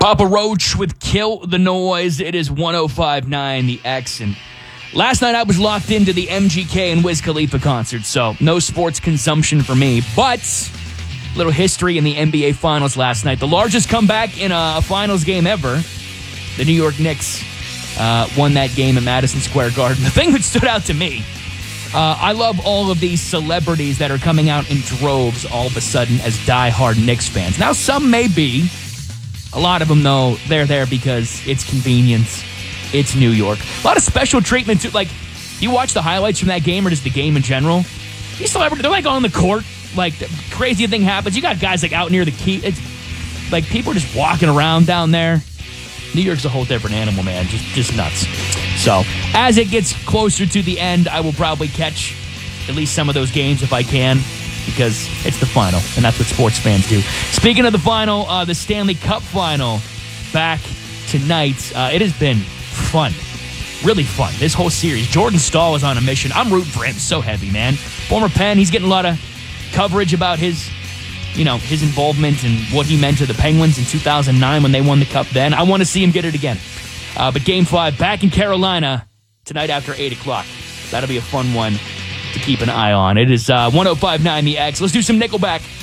Papa Roach with Kill the Noise. It is 105.9 The X. And last night I was locked into the MGK and Wiz Khalifa concert, so no sports consumption for me. But a little history in the NBA Finals last night. The largest comeback in a Finals game ever. The New York Knicks won that game at Madison Square Garden. The thing that stood out to me, I love all of these celebrities that are coming out in droves all of a sudden as diehard Knicks fans. Now, some may be. A lot of them, though, they're there because it's convenience. It's New York. A lot of special treatment, too. Like, you watch the highlights from that game or just the game in general, these celebrities, they're like on the court. Like, the crazy thing happens. You got guys like out near the key. It's like people are just walking around down there. New York's a whole different animal, man. Just nuts. So, as it gets closer to the end, I will probably catch at least some of those games if I can, because it's the final, and that's what sports fans do. Speaking of the final, the Stanley Cup final back tonight. It has been fun. Really fun. This whole series. Jordan Staal is on a mission. I'm rooting for him. So heavy, man. Former Penn, he's getting a lot of coverage about his involvement and what he meant to the Penguins in 2009 when they won the Cup then. I want to see him get it again. But Game 5 back in Carolina tonight after 8 o'clock. That'll be a fun one to keep an eye on. It is 105.9 The X. Let's do some Nickelback.